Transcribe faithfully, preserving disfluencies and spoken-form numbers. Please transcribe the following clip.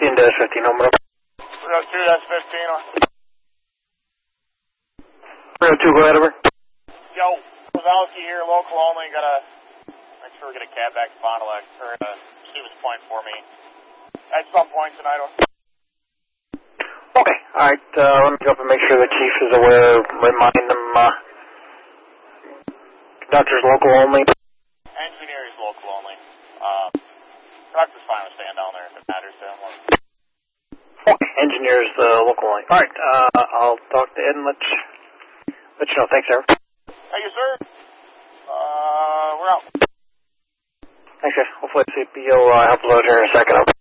fifteen dash fifteen, number. three oh two dash fifteen. three oh two, go ahead, over. Yo, Pavelski here, local only. Gotta make sure we get a cab back to Fond du Lac, or uh, Stevens Point for me. At some point tonight. Okay, alright, uh, let me go up and make sure the chief is aware. Remind them, uh, conductor's local only. Engineers local only. Uh, conductor's fine with staying down there if it matters to him. Okay, engineers, uh, local only. Alright, uh, I'll talk to Ed and let you, let you know. Thanks, sir. Thank you, sir. Uh, we're out. Thanks, guys. Hopefully C P O will uh, help load here in a second.